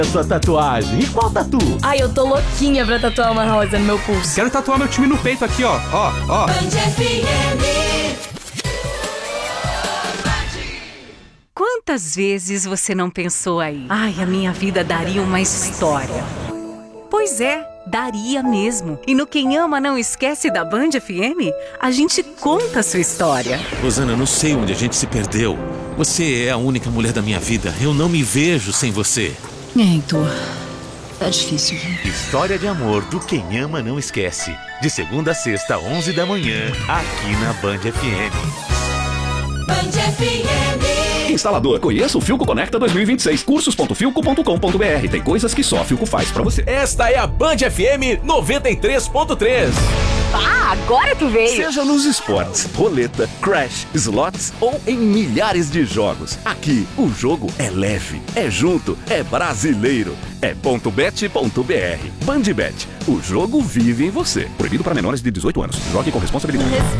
Sua tatuagem. E qual tatu? Ai, eu tô louquinha pra tatuar uma rosa no meu pulso. Quero tatuar meu time no peito aqui, ó. Ó. Quantas vezes você não pensou aí? Ai, a minha vida daria uma história. Pois é, daria mesmo. E no Quem Ama Não Esquece da Band FM, a gente conta a sua história. Rosana, eu não sei onde a gente se perdeu. Você é a única mulher da minha vida. Eu não me vejo sem você. Heitor, tá difícil. História de amor do Quem Ama Não Esquece. De segunda a sexta, 11 da manhã, aqui na Band FM. Band FM. Instalador, conheça o Philco Conecta 2026. Cursos.philco.com.br. Tem coisas que só a Philco faz pra você. Esta é a Band FM 93.3. Ah, agora tu veio. Seja nos esportes, roleta, crash, slots ou em milhares de jogos. Aqui, o jogo é leve, é junto, é brasileiro. É .bet.br. Bandbet. O jogo vive em você. Proibido para menores de 18 anos. Jogue com responsabilidade.